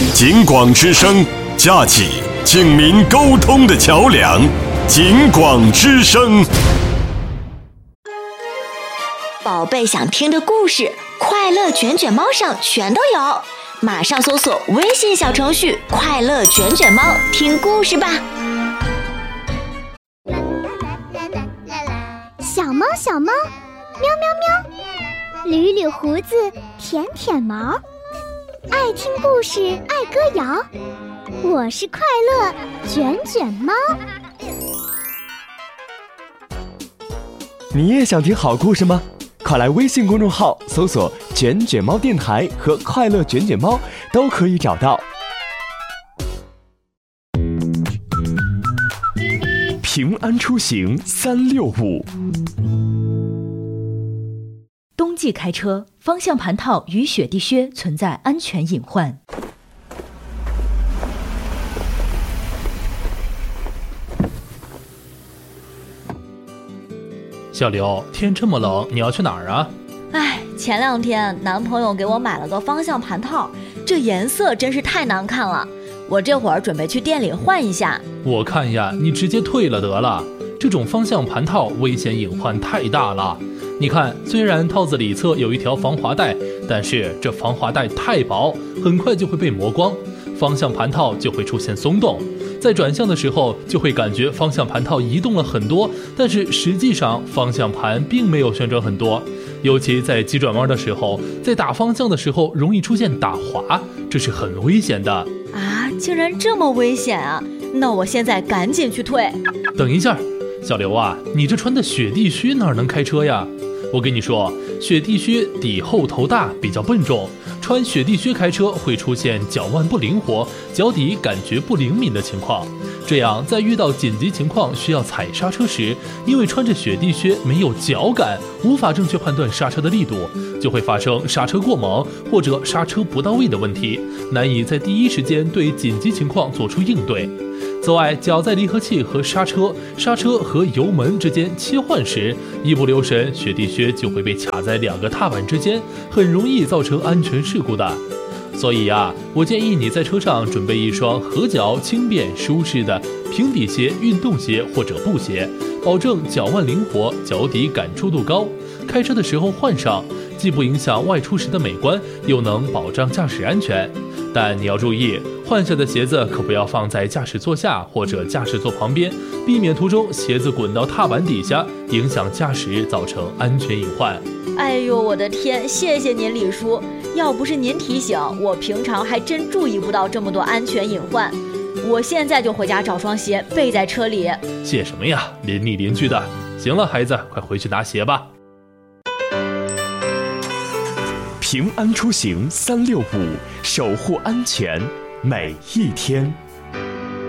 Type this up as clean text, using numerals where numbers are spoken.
警广之声，架起警民沟通的桥梁。警广之声， 宝贝想听的故事，快乐卷卷猫上全都有，马上搜索微信小程序“快乐卷卷猫”，听故事吧。 小猫小猫，喵喵喵，捋捋胡子，舔舔毛，爱听故事，爱歌谣。我是快乐卷卷猫。 你也想听好故事吗？快来微信公众号搜索“卷卷猫电台”和“快乐卷卷猫”，都可以找到。平安出行365。 冬季开车，方向盘套与雪地靴存在安全隐患。 小刘，天这么冷，你要去哪儿啊？ 前2天男朋友给我买了个方向盘套，这颜色真是太难看了，我这会儿准备去店里换一下。 我看呀，你直接退了得了，这种方向盘套危险隐患太大了。你看，虽然套子里侧有一条防滑带，但是这防滑带太薄，很快就会被磨光，方向盘套就会出现松动，在转向的时候就会感觉方向盘套移动了很多，但是实际上方向盘并没有旋转很多，尤其在急转弯的时候，在打方向的时候容易出现打滑，这是很危险的啊！竟然这么危险啊！那我现在赶紧去退。 等一下，小刘啊，你这穿的雪地靴哪能开车呀？我跟你说，雪地靴底厚头大，比较笨重，穿雪地靴开车会出现脚腕不灵活、脚底感觉不灵敏的情况。这样在遇到紧急情况需要踩刹车时，因为穿着雪地靴没有脚感，无法正确判断刹车的力度，就会发生刹车过猛或者刹车不到位的问题，难以在第一时间对紧急情况做出应对。此外，脚在离合器和刹车和油门之间切换时，一不留神，雪地靴就会被卡在2个踏板之间，很容易造成安全事故的。所以呀，我建议你在车上准备一双合脚、轻便、舒适的平底鞋、运动鞋或者布鞋，保证脚腕灵活、脚底感触度高。开车的时候换上，既不影响外出时的美观，又能保障驾驶安全。但你要注意，换下的鞋子可不要放在驾驶座下或者驾驶座旁边，避免途中鞋子滚到踏板底下，影响驾驶，造成安全隐患。 哎呦，我的天，谢谢您李叔，要不是您提醒，我平常还真注意不到这么多安全隐患。我现在就回家找双鞋备在车里。 谢什么呀，邻里邻居的。行了，孩子，快回去拿鞋吧。 平安出行365，守护安全每一天。